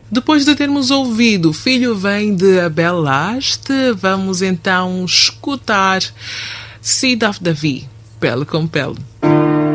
Depois de termos ouvido Filho Vem de Abel Last, vamos então escutar Seed of Davi, Pele com Pele.